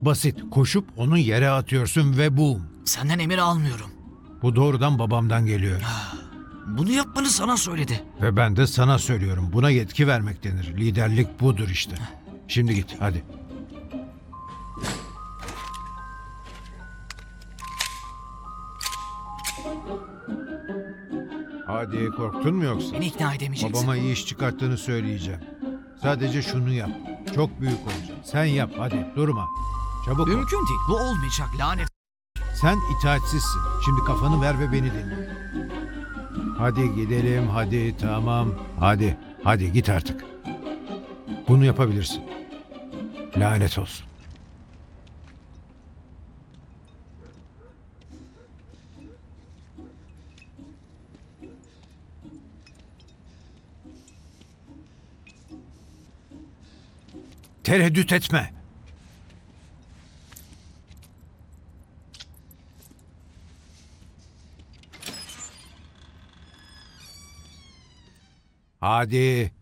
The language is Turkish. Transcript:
Basit. Koşup onu yere atıyorsun ve boom. Senden emir almıyorum. Bu doğrudan babamdan geliyor. Bunu yapmanı sana söyledi. Ve ben de sana söylüyorum. Buna yetki vermek denir. Liderlik budur işte. Şimdi git hadi. Hadi korktun mu yoksa? Beni ikna edemeyeceksin. Babama iyi iş çıkarttığını söyleyeceğim. Sadece şunu yap. Çok büyük olacak. Sen yap hadi durma. Çabuk ol. Mümkün değil. Bu olmayacak lanet. Sen itaatsizsin. Şimdi kafanı ver ve beni dinle. Hadi gidelim hadi tamam. Hadi git artık. Bunu yapabilirsin. Lanet olsun. Tereddüt etme. Hadi.